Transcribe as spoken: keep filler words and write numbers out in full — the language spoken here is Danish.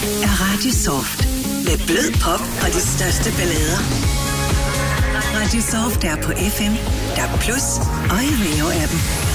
er Radio Soft. Med blød pop og de største ballader. Radio Soft er på F M, D A B plus og i Veo-appen.